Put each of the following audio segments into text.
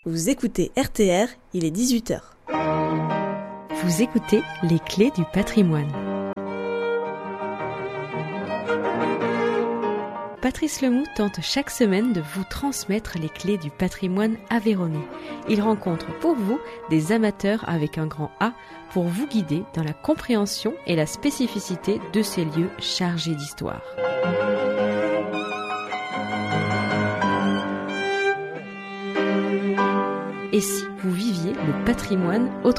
Vous écoutez RTR, il est 18h. Vous écoutez Les Clés du patrimoine. Patrice Lemoux tente chaque semaine de vous transmettre les clés du patrimoine aveyronnais. Il rencontre pour vous des amateurs avec un grand A pour vous guider dans la compréhension et la spécificité de ces lieux chargés d'histoire. Et si vous viviez le patrimoine autrement ?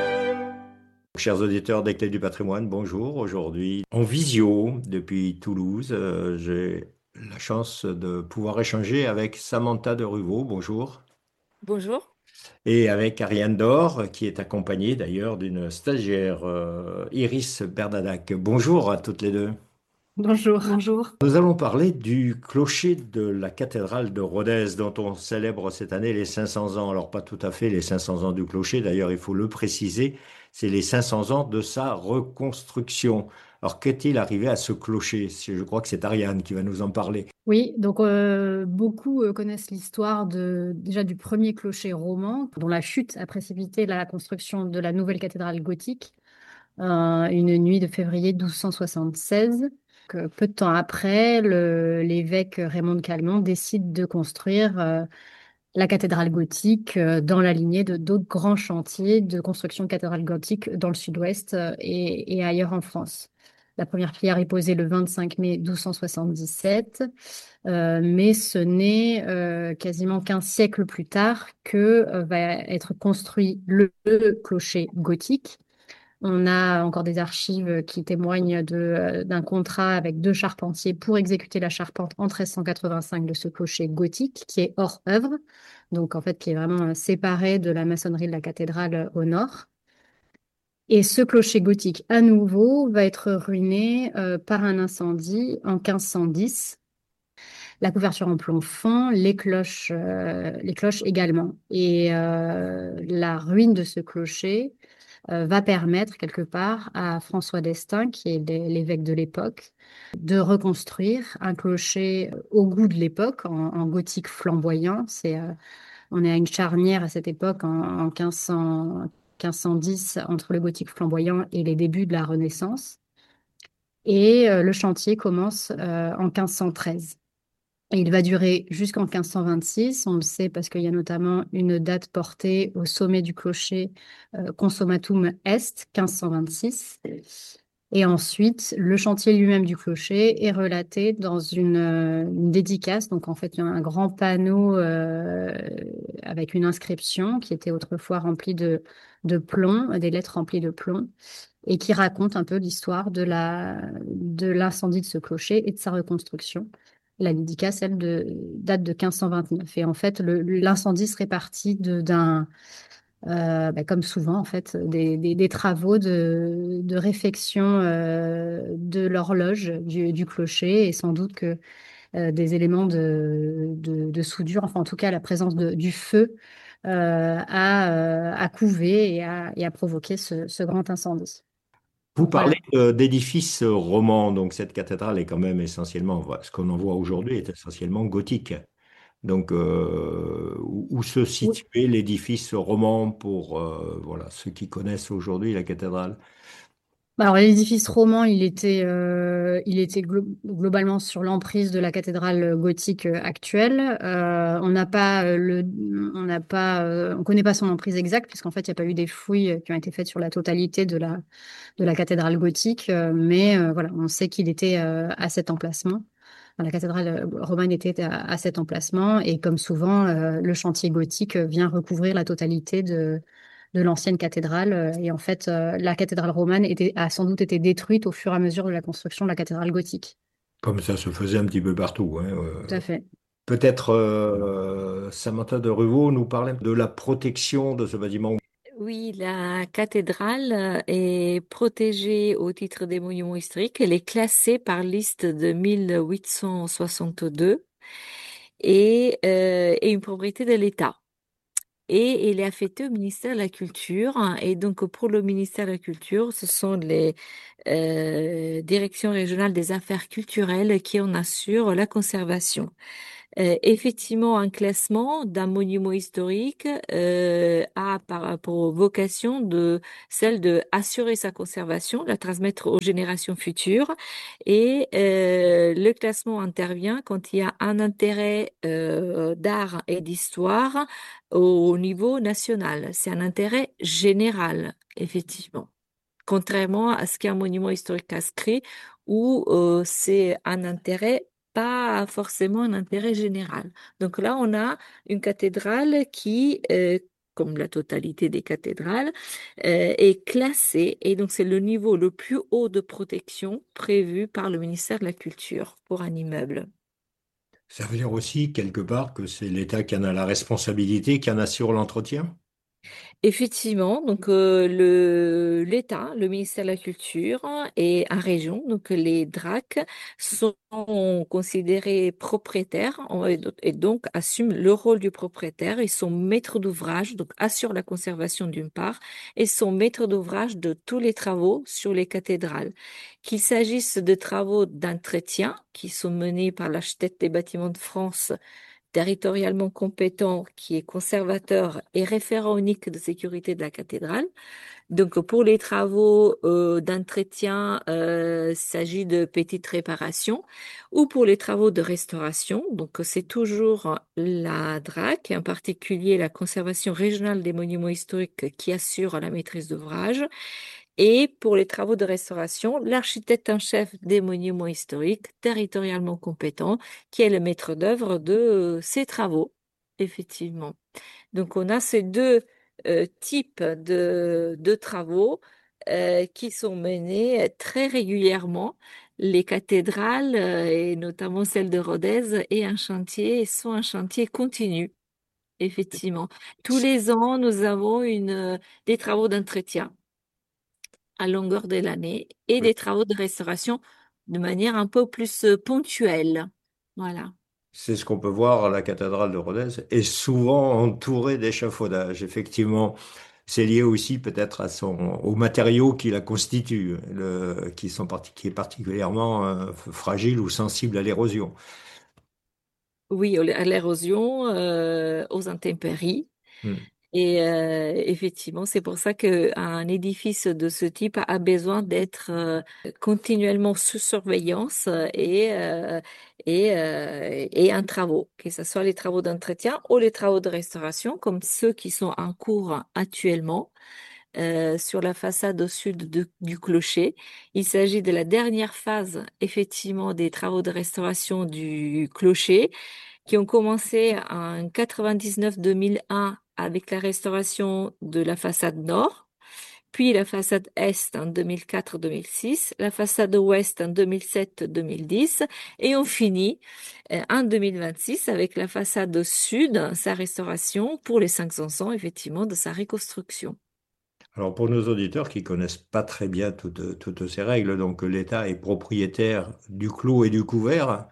Chers auditeurs des Clés du patrimoine, bonjour. Aujourd'hui, en visio depuis Toulouse, j'ai la chance de pouvoir échanger avec Samantha de Ruvaux. Bonjour. Bonjour. Et avec Ariane Dor, qui est accompagnée d'ailleurs d'une stagiaire, Iris Berdadac. Bonjour à toutes les deux. Bonjour. Bonjour. Nous allons parler du clocher de la cathédrale de Rodez, dont on célèbre cette année les 500 ans. Alors, pas tout à fait les 500 ans du clocher, d'ailleurs, il faut le préciser, c'est les 500 ans de sa reconstruction. Alors, qu'est-il arrivé à ce clocher? Je crois que c'est Ariane qui va nous en parler. Oui, donc beaucoup connaissent l'histoire déjà du premier clocher roman, dont la chute a précipité la construction de la nouvelle cathédrale gothique, une nuit de février 1276. Peu de temps après, l'évêque Raymond de Calmont décide de construire la cathédrale gothique dans la lignée de d'autres grands chantiers de construction de cathédrale gothique dans le sud-ouest et ailleurs en France. La première pierre est posée le 25 mai 1277, mais ce n'est quasiment qu'un siècle plus tard que va être construit le clocher gothique. On a encore des archives qui témoignent d'un contrat avec deux charpentiers pour exécuter la charpente en 1385 de ce clocher gothique qui est hors œuvre, donc en fait qui est vraiment séparé de la maçonnerie de la cathédrale au nord. Et ce clocher gothique à nouveau va être ruiné par un incendie en 1510. La couverture en plomb fond, les cloches également. Et la ruine de ce clocher va permettre quelque part à François d'Estaing, qui est l'évêque de l'époque, de reconstruire un clocher au goût de l'époque, en gothique flamboyant. On est à une charnière à cette époque, en 1510, entre le gothique flamboyant et les débuts de la Renaissance. Et le chantier commence en 1513. Et il va durer jusqu'en 1526, on le sait parce qu'il y a notamment une date portée au sommet du clocher, Consummatum Est, 1526. Et ensuite, le chantier lui-même du clocher est relaté dans une dédicace. Donc en fait, il y a un grand panneau avec une inscription qui était autrefois remplie de plomb, des lettres remplies de plomb, et qui raconte un peu l'histoire de l'incendie de ce clocher et de sa reconstruction. La dédicace, elle, date de 1529. Et en fait, l'incendie serait parti comme souvent, en fait, des travaux de réfection de l'horloge du clocher et sans doute que des éléments de soudure, enfin en tout cas la présence du feu a couvé et a provoqué ce grand incendie. Vous Voilà. parlez d'édifices romans, donc cette cathédrale est quand même essentiellement, ce qu'on en voit aujourd'hui est essentiellement gothique. Donc, où se Oui. situait l'édifice roman pour voilà, ceux qui connaissent aujourd'hui la cathédrale? Alors, l'édifice roman, il était globalement sur l'emprise de la cathédrale gothique actuelle. On connaît pas son emprise exacte, puisqu'en fait, il n'y a pas eu des fouilles qui ont été faites sur la totalité de la cathédrale gothique. Mais voilà, on sait qu'il était à cet emplacement. Enfin, la cathédrale romane était à cet emplacement. Et comme souvent, le chantier gothique vient recouvrir la totalité de l'ancienne cathédrale. Et en fait, la cathédrale romane a sans doute été détruite au fur et à mesure de la construction de la cathédrale gothique. Comme ça se faisait un petit peu partout, hein. Tout à fait. Peut-être Samantha de Ruvaux nous parlait de la protection de ce bâtiment. Oui, la cathédrale est protégée au titre des monuments historiques. Elle est classée par liste de 1862 et est une propriété de l'État. Et elle est affectée au ministère de la Culture. Et donc, pour le ministère de la Culture, ce sont les directions régionales des affaires culturelles qui en assurent la conservation. Effectivement, un classement d'un monument historique pour vocation celle de assurer sa conservation, la transmettre aux générations futures. Et le classement intervient quand il y a un intérêt d'art et d'histoire au niveau national. C'est un intérêt général, effectivement. Contrairement à ce qu'est un monument historique inscrit, où c'est un intérêt, pas forcément un intérêt général. Donc là, on a une cathédrale qui, comme la totalité des cathédrales, est classée, et donc c'est le niveau le plus haut de protection prévu par le ministère de la Culture pour un immeuble. Ça veut dire aussi, quelque part, que c'est l'État qui en a la responsabilité, qui en assure l'entretien? Effectivement, donc l'État, le ministère de la Culture et un région, donc les DRAC, sont considérés propriétaires et donc assument le rôle du propriétaire. Ils sont maîtres d'ouvrage, donc assurent la conservation d'une part, et sont maîtres d'ouvrage de tous les travaux sur les cathédrales. Qu'il s'agisse de travaux d'entretien qui sont menés par l'architecte des bâtiments de France territorialement compétent, qui est conservateur et référent unique de sécurité de la cathédrale. Donc, pour les travaux d'entretien, il s'agit de petites réparations, ou pour les travaux de restauration. Donc, c'est toujours la DRAC, et en particulier la Conservation régionale des monuments historiques, qui assure la maîtrise d'ouvrage. Et pour les travaux de restauration, l'architecte en chef des monuments historiques, territorialement compétent, qui est le maître d'œuvre de ces travaux, effectivement. Donc, on a ces deux types de travaux qui sont menés très régulièrement. Les cathédrales, et notamment celle de Rodez, sont un chantier continu, effectivement. Tous les ans, nous avons des travaux d'entretien à longueur de l'année et Oui. des travaux de restauration de manière un peu plus ponctuelle. Voilà. C'est ce qu'on peut voir à la cathédrale de Rodez, et souvent entouré d'échafaudages. Effectivement, c'est lié aussi peut-être aux matériaux qui la constituent, qui est particulièrement fragile ou sensible à l'érosion. Oui, à l'érosion, aux intempéries. Hmm. Et effectivement, c'est pour ça qu'un édifice de ce type a besoin d'être continuellement sous surveillance et en travaux, que ce soit les travaux d'entretien ou les travaux de restauration, comme ceux qui sont en cours actuellement sur la façade au sud du clocher. Il s'agit de la dernière phase, effectivement, des travaux de restauration du clocher qui ont commencé en 99-2001 avec la restauration de la façade nord, puis la façade est en 2004-2006, la façade ouest en 2007-2010, et on finit en 2026 avec la façade sud, sa restauration pour les 500 ans, effectivement, de sa reconstruction. Alors pour nos auditeurs qui connaissent pas très bien toutes ces règles, donc l'État est propriétaire du clos et du couvert,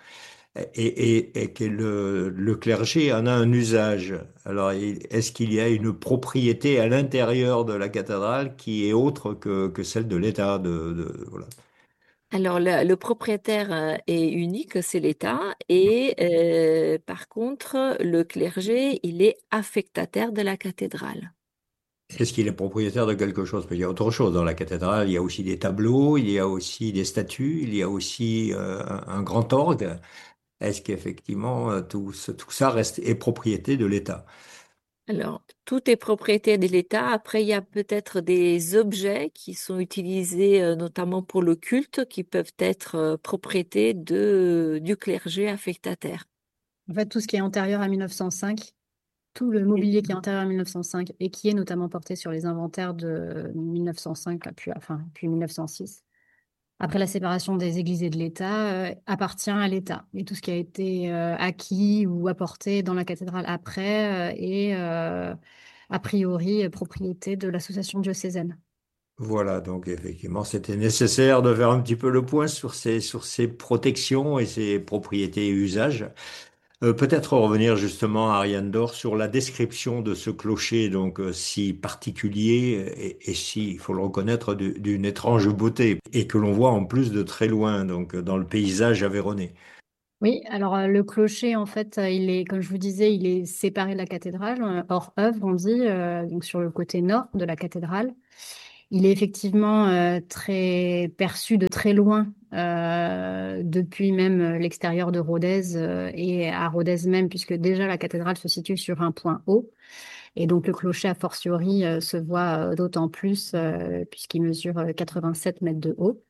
et que le clergé en a un usage. Alors, est-ce qu'il y a une propriété à l'intérieur de la cathédrale qui est autre que celle de l'État voilà. Alors, le propriétaire est unique, c'est l'État, et par contre, le clergé, il est affectataire de la cathédrale. Est-ce qu'il est propriétaire de quelque chose? Parce qu'il y a autre chose dans la cathédrale. Il y a aussi des tableaux, il y a aussi des statues, il y a aussi un grand orgue. Est-ce qu'effectivement tout ça est propriété de l'État? Alors, tout est propriété de l'État. Après, il y a peut-être des objets qui sont utilisés notamment pour le culte, qui peuvent être propriété du clergé affectataire. En fait, tout ce qui est antérieur à 1905, tout le mobilier qui est antérieur à 1905 et qui est notamment porté sur les inventaires de 1905, puis 1906, après la séparation des églises et de l'État, appartient à l'État. Et tout ce qui a été acquis ou apporté dans la cathédrale après est a priori propriété de l'association diocésaine. Voilà, donc effectivement, c'était nécessaire de faire un petit peu le point sur ces protections et ces propriétés et usages. Peut-être revenir justement à Ariane d'Or sur la description de ce clocher, donc si particulier et si, il faut le reconnaître, d'une étrange beauté et que l'on voit en plus de très loin, donc dans le paysage aveyronnais. Oui, alors le clocher, en fait, il est, comme je vous disais, il est séparé de la cathédrale, hors œuvre, on dit, donc sur le côté nord de la cathédrale. Il est effectivement très perçu de très loin, depuis même l'extérieur de Rodez et à Rodez même, puisque déjà la cathédrale se situe sur un point haut. Et donc le clocher, a fortiori, se voit d'autant plus puisqu'il mesure 87 mètres de haut.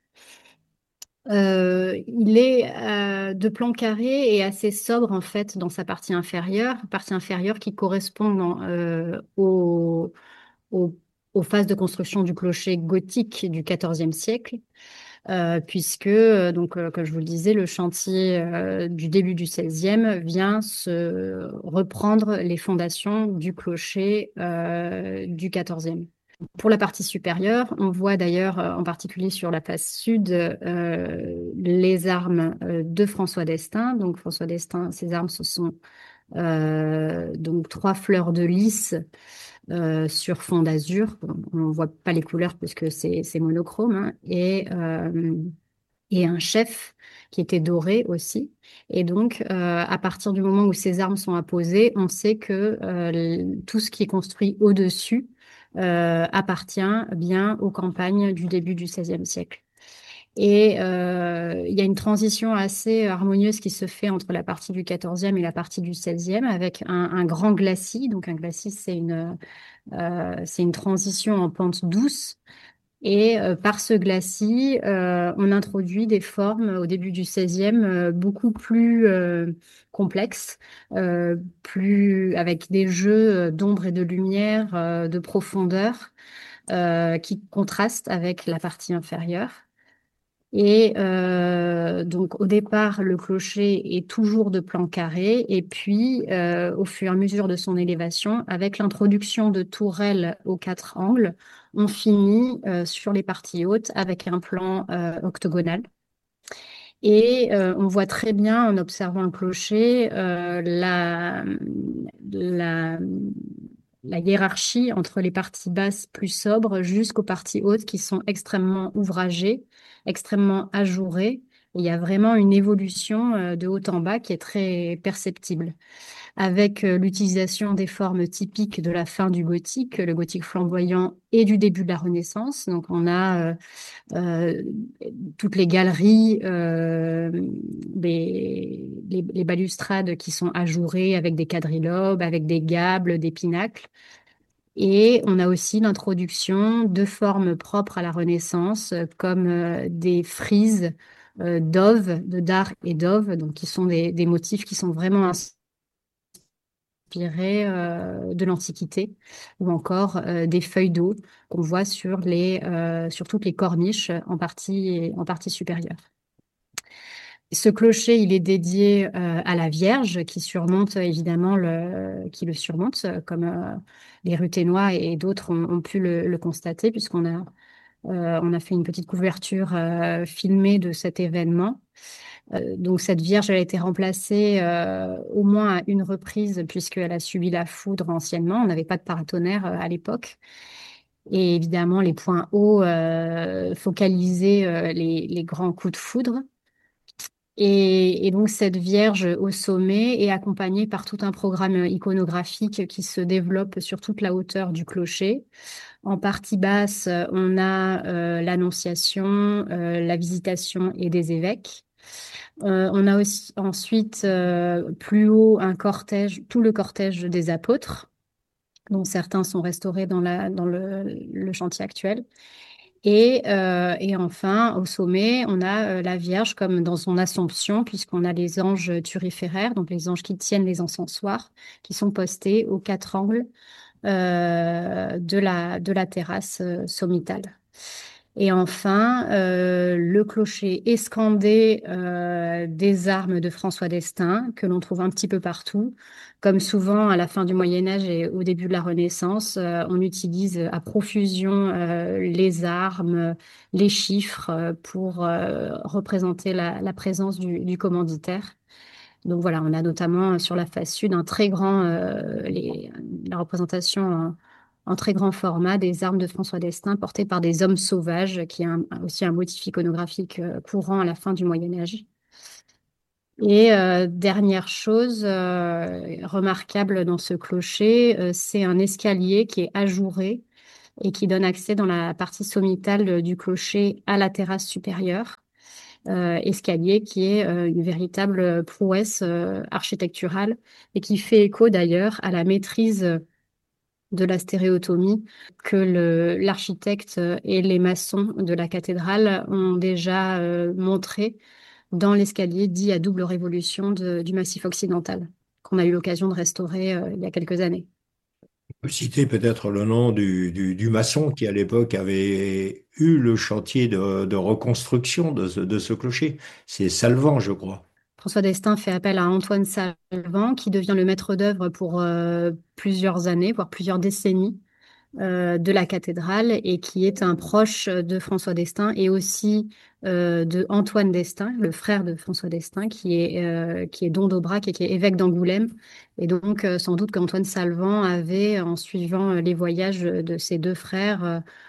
Il est de plan carré et assez sobre en fait dans sa partie inférieure qui correspond aux, aux phases de construction du clocher gothique du XIVe siècle, puisque, comme je vous le disais, le chantier du début du XVIe vient se reprendre les fondations du clocher du XIVe. Pour la partie supérieure, on voit d'ailleurs, en particulier sur la face sud, les armes de François d'Estaing. Donc François d'Estaing, ses armes, ce sont donc 3 fleurs de lys sur fond d'azur. On ne voit pas les couleurs puisque c'est monochrome, hein, et un chef qui était doré aussi. Et donc, à partir du moment où ces armes sont apposées, on sait que tout ce qui est construit au-dessus appartient bien aux campagnes du début du XVIe siècle. Et il y a une transition assez harmonieuse qui se fait entre la partie du XIVe et la partie du XVIe avec un grand glacis. Donc un glacis, c'est une transition en pente douce. Et par ce glacis, on introduit des formes au début du XVIe beaucoup plus complexes, avec des jeux d'ombre et de lumière, de profondeur, qui contrastent avec la partie inférieure. Et donc au départ, le clocher est toujours de plan carré, et puis au fur et à mesure de son élévation, avec l'introduction de tourelles aux 4 angles, on finit sur les parties hautes avec un plan octogonal. Et on voit très bien en observant le clocher la, la hiérarchie entre les parties basses plus sobres jusqu'aux parties hautes qui sont extrêmement ouvragées, extrêmement ajourées. Il y a vraiment une évolution de haut en bas qui est très perceptible, avec l'utilisation des formes typiques de la fin du gothique, le gothique flamboyant et du début de la Renaissance. Donc on a euh, toutes les galeries, les balustrades qui sont ajourées avec des quadrilobes, avec des gables, des pinacles. Et on a aussi l'introduction de formes propres à la Renaissance, comme des frises d'ove, de dard et d'ove, donc qui sont des motifs qui sont vraiment inspirés de l'Antiquité, ou encore des feuilles d'eau qu'on voit sur toutes les corniches en partie supérieure. Ce clocher, il est dédié à la Vierge qui surmonte évidemment qui le surmonte, comme les Ruthénois et d'autres ont pu le constater, on a fait une petite couverture filmée de cet événement. Donc cette Vierge, elle a été remplacée au moins à une reprise puisqu'elle a subi la foudre anciennement. On n'avait pas de paratonnerre à l'époque. Et évidemment, les points hauts focalisaient les grands coups de foudre. Et donc cette Vierge au sommet est accompagnée par tout un programme iconographique qui se développe sur toute la hauteur du clocher. En partie basse, on a l'Annonciation, la Visitation et des évêques. On a aussi ensuite plus haut tout le cortège des apôtres, dont certains sont restaurés dans le chantier actuel. Et enfin, au sommet, on a la Vierge comme dans son Assomption, puisqu'on a les anges turiféraires, donc les anges qui tiennent les encensoirs, qui sont postés aux 4 angles de la terrasse sommitale. Et enfin, le clocher est scandé des armes de François d'Estaing, que l'on trouve un petit peu partout. Comme souvent à la fin du Moyen Âge et au début de la Renaissance, on utilise à profusion les armes, les chiffres pour représenter la présence du commanditaire. Donc voilà, on a notamment sur la face sud la représentation en très grand format des armes de François d'Estaing portées par des hommes sauvages, qui est aussi un motif iconographique courant à la fin du Moyen Âge. Et dernière chose remarquable dans ce clocher, c'est un escalier qui est ajouré et qui donne accès dans la partie sommitale du clocher à la terrasse supérieure. Escalier qui est une véritable prouesse architecturale et qui fait écho d'ailleurs à la maîtrise de la stéréotomie que l'architecte et les maçons de la cathédrale ont déjà montré dans l'escalier dit à double révolution du Massif occidental, qu'on a eu l'occasion de restaurer il y a quelques années. On peut citer peut-être le nom du maçon qui, à l'époque, avait eu le chantier de reconstruction de ce clocher. C'est Salvan, je crois. François d'Estaing fait appel à Antoine Salvant, qui devient le maître d'œuvre pour plusieurs années, voire plusieurs décennies, de la cathédrale et qui est un proche de François d'Estaing et aussi de Antoine d'Estaing, le frère de François d'Estaing, qui est don d'Aubrac et qui est évêque d'Angoulême. Et donc, sans doute qu'Antoine Salvant avait, en suivant les voyages de ses deux frères,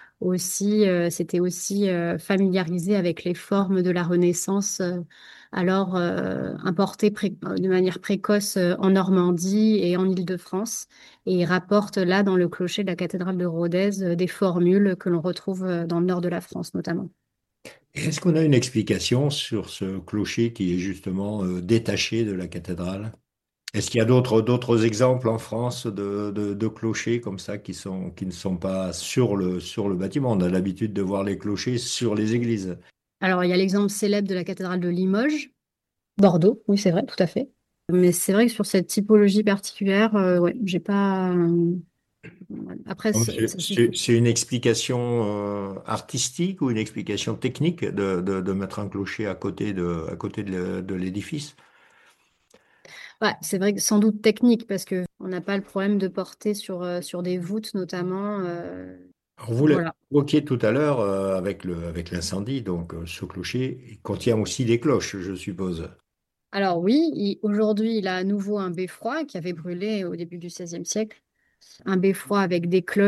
s'était aussi familiarisé avec les formes de la Renaissance. Alors importées de manière précoce en Normandie et en Île-de-France. Et il rapporte là, dans le clocher de la cathédrale de Rodez, des formules que l'on retrouve dans le nord de la France notamment. Et est-ce qu'on a une explication sur ce clocher qui est justement détaché de la cathédrale? Est-ce qu'il y a d'autres exemples en France de clochers comme ça qui ne sont pas sur le bâtiment? On a l'habitude de voir les clochers sur les églises. Alors, il y a l'exemple célèbre de la cathédrale de Limoges, Bordeaux, oui, c'est vrai, tout à fait. Mais c'est vrai que sur cette typologie particulière, ouais, j'ai pas. Après, Non, mais c'est une explication artistique ou une explication technique de mettre un clocher à côté de l'édifice? ouais, c'est vrai que sans doute technique, parce que on n'a pas le problème de porter sur des voûtes, notamment. Alors, vous Voilà. l'évoquiez tout à l'heure avec l'incendie, donc ce clocher il contient aussi des cloches, je suppose. Alors oui, aujourd'hui, il a à nouveau un beffroi qui avait brûlé au début du XVIe siècle. Un beffroi avec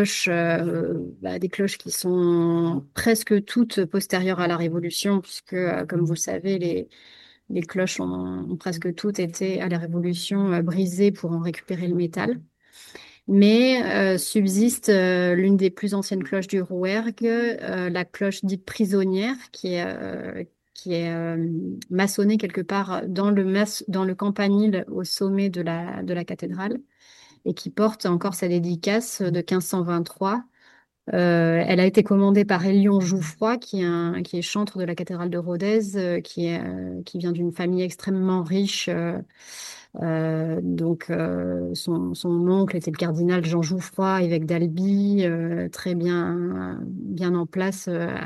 des cloches qui sont presque toutes postérieures à la Révolution, puisque, comme vous le savez, les cloches ont presque toutes été à la Révolution brisées pour en récupérer le métal. Mais subsiste l'une des plus anciennes cloches du Rouergue, la cloche dite prisonnière, qui est maçonnée quelque part dans le campanile au sommet de la cathédrale et qui porte encore sa dédicace de 1523. Elle a été commandée par Élion Jouffroy, qui est chantre de la cathédrale de Rodez, qui vient d'une famille extrêmement riche. Son oncle était le cardinal Jean Jouffroy, évêque d'Albi, très bien en place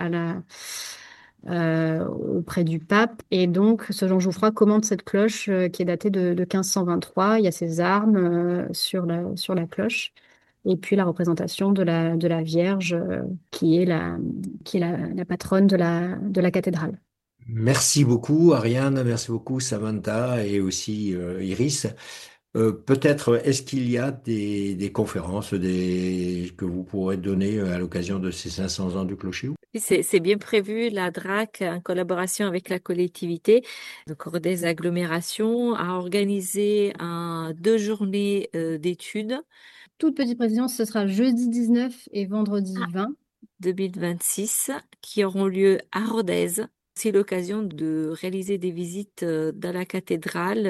auprès du pape. Et donc, ce Jean Jouffroy commande cette cloche qui est datée de 1523. Il y a ses armes sur la cloche. Et puis la représentation de la Vierge qui est la patronne de la cathédrale. Merci beaucoup, Ariane, merci beaucoup, Samantha et aussi Iris. Peut-être, est-ce qu'il y a des conférences que vous pourrez donner à l'occasion de ces 500 ans du clocher? Oui, c'est bien prévu. La DRAC, en collaboration avec la collectivité, donc des agglomérations, a organisé 2 journées d'études Toute petite précision, ce sera jeudi 19 et vendredi ah, 20. 2026 qui auront lieu à Rodez. C'est l'occasion de réaliser des visites dans la cathédrale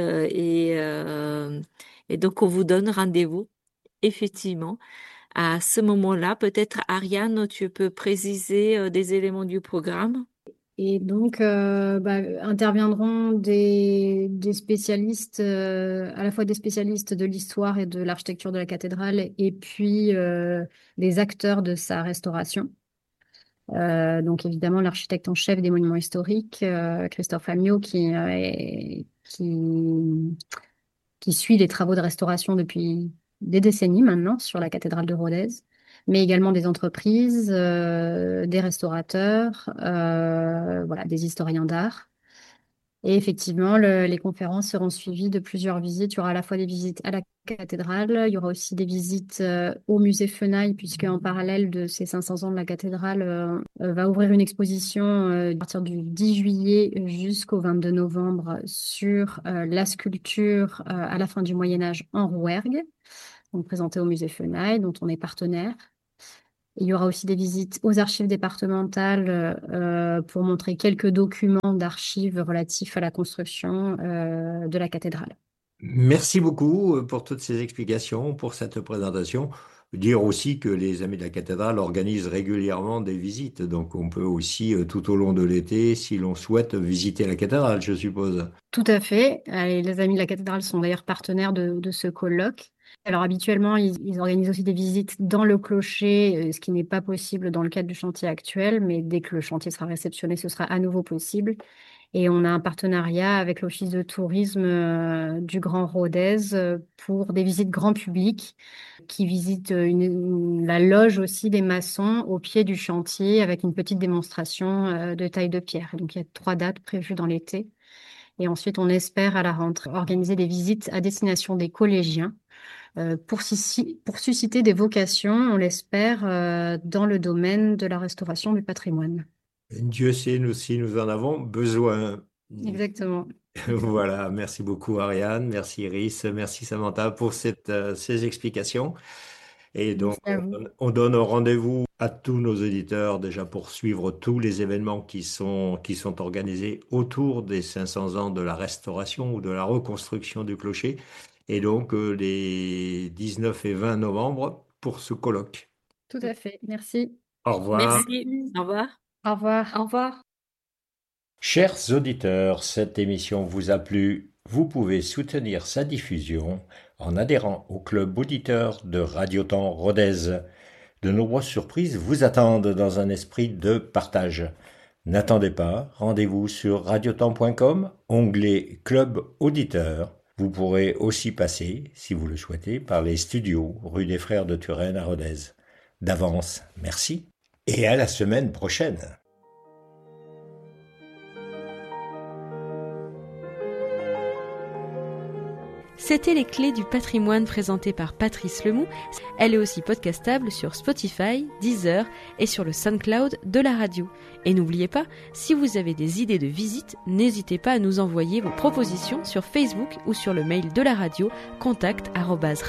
et donc on vous donne rendez-vous effectivement à ce moment-là. Peut-être Ariane, tu peux préciser des éléments du programme? Et donc, interviendront des spécialistes, à la fois des spécialistes de l'histoire et de l'architecture de la cathédrale, et puis des acteurs de sa restauration. Donc, évidemment, l'architecte en chef des monuments historiques, Christophe Amiot, qui suit les travaux de restauration depuis des décennies maintenant sur la cathédrale de Rodez, mais également des entreprises, des restaurateurs, voilà, des historiens d'art. Et effectivement, les conférences seront suivies de plusieurs visites. Il y aura à la fois des visites à la cathédrale, il y aura aussi des visites au musée Fenaille, puisque en parallèle de ces 500 ans de la cathédrale, va ouvrir une exposition à partir du 10 juillet jusqu'au 22 novembre sur la sculpture à la fin du Moyen Âge en Rouergue, donc présentée au musée Fenaille, dont on est partenaire. Il y aura aussi des visites aux archives départementales pour montrer quelques documents d'archives relatifs à la construction de la cathédrale. Merci beaucoup pour toutes ces explications, pour cette présentation. Dire aussi que les Amis de la cathédrale organisent régulièrement des visites, donc on peut aussi tout au long de l'été, si l'on souhaite, visiter la cathédrale, je suppose. Tout à fait. Et les Amis de la cathédrale sont d'ailleurs partenaires de ce colloque. Alors habituellement, ils organisent aussi des visites dans le clocher, ce qui n'est pas possible dans le cadre du chantier actuel, mais dès que le chantier sera réceptionné, ce sera à nouveau possible. Et on a un partenariat avec l'Office de tourisme du Grand Rodez pour des visites grand public qui visitent la loge aussi des maçons au pied du chantier avec une petite démonstration de taille de pierre. Et donc il y a 3 dates prévues dans l'été. Et ensuite, on espère à la rentrée organiser des visites à destination des collégiens pour susciter des vocations, on l'espère, dans le domaine de la restauration du patrimoine. Dieu sait nous si nous en avons besoin. Exactement. Voilà, merci beaucoup Ariane, merci Iris, merci Samantha pour ces explications. Et donc, Merci à vous. on donne rendez-vous à tous nos auditeurs déjà pour suivre tous les événements qui sont organisés autour des 500 ans de la restauration ou de la reconstruction du clocher. Et donc, les 19 et 20 novembre pour ce colloque. Tout à fait. Merci. Au revoir. Merci. Au revoir. Au revoir. Au revoir. Chers auditeurs, cette émission vous a plu. Vous pouvez soutenir sa diffusion en adhérant au club auditeur de Radio Temps Rodez. De nombreuses surprises vous attendent dans un esprit de partage. N'attendez pas, rendez-vous sur radiotemps.com, onglet Club Auditeur. Vous pourrez aussi passer, si vous le souhaitez, par les studios rue des Frères de Turenne à Rodez. D'avance, merci et à la semaine prochaine. C'était les clés du patrimoine présentées par Patrice Lemoux. Elle est aussi podcastable sur Spotify, Deezer et sur le SoundCloud de la radio. Et n'oubliez pas, si vous avez des idées de visite, n'hésitez pas à nous envoyer vos propositions sur Facebook ou sur le mail de la radio contact@